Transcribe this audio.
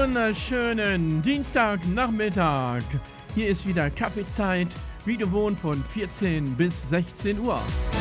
wunderschönen Dienstagnachmittag. Hier ist wieder Kaffeezeit, wie gewohnt von 14 bis 16 Uhr.